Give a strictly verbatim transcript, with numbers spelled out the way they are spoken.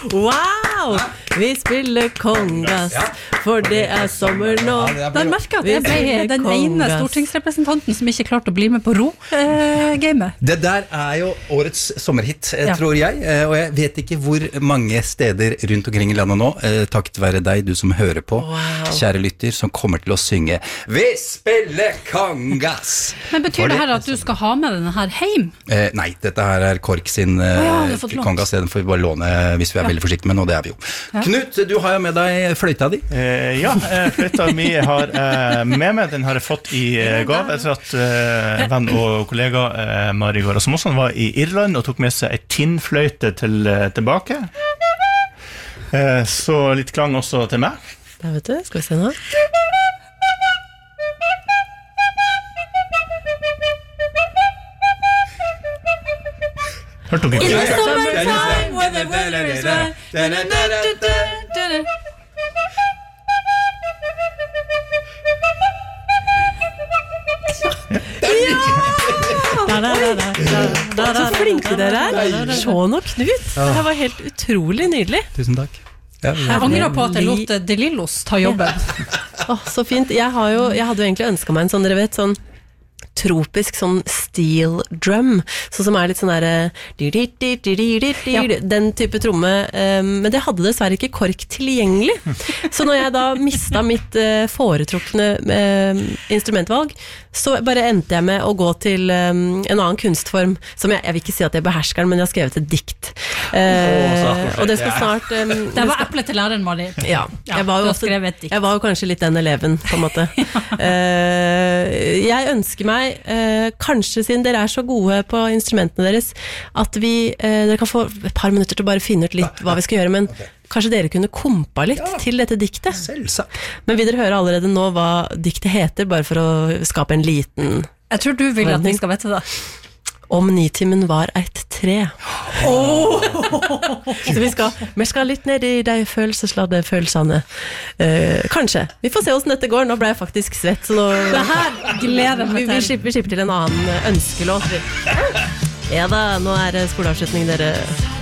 Wow! Vi spiller kongas, for det er sommer nå. Der merker jeg at jeg ble den ene stortingsrepresentanten som ikke klarte å bli med på ro-gamet. Det der er jo årets sommerhit, ja. Tror jeg, og jeg vet ikke hvor mange steder rundt omkring i landet nå, takket være deg, du som hører på, wow. Kjære lytter, som kommer til å synge Vi spiller kongas! Men betyr det, det her at du skal ha med denne her hjem? Eh, nei, dette her er Kork sin eh, ja, kongas, den får vi bare låne hvis vi er ja. Veldig forsiktige med, og det er vi jo. Ja. Knut, du har jo med deg fløyta di. Eh, ja, fløyta mi har eh, med meg, den har jeg fått i eh, gave etter at eh, venn og kollega eh, Mari Gård Rasmussen var i Irland og tok med seg et tinnfløyte til, eh, tilbake. Eh, så litt klang også til meg. Ja, vet du, skal vi se nå? Hørte dere? In the summertime, when the weather is right. Så flinke dere er. Sean og Knut. Det her var helt utrolig nydelig. Tusen takk. Ja, jeg angrer på at jeg lot De Lillos ta jobben. Åh, oh, så fint. Jeg, har jo, jeg hadde jo egentlig ønsket meg en sånn, dere vet, sånn tropisk sånn steel drum, sånn som er litt sånn der ja. Den type tromme, men det hadde dessverre ikke Kork tilgjengelig. Så når jeg da mistet mitt foretrukne instrumentvalg, så bare endte jeg med å gå til en annen kunstform, som jeg, jeg vil ikke si at jeg behersker den, men jeg har skrevet et dikt. Oh, og det skal snart um, det var eplet til læreren, Mari. Ja, jeg var, jo også, jeg var jo kanskje litt den eleven, på en måte. uh, jeg ønsker meg uh, kanskje siden dere er så gode på instrumentene deres, at vi uh, dere kan få et par minutter til å bare finne ut litt hva vi skal gjøre, men okay. Kanskje dere kunne kompa litt ja, til dette diktet. Selvsagt. Men vil dere høre allerede nå hva diktet heter, bare for å skape en liten Jeg tror du vil at vi skal vite det. Om nitimen var et tre. Oh! Så vi skal, vi skal litt ned i de følelsesladde følelsene. Uh, kanskje. Vi får se hvordan dette går. Nå ble jeg faktisk svett. Så nå, det her gleder meg til. Vi, vi, skipper, vi skipper til en annen ønskelåt. Ja da, nå er det skoleavslutning, dere.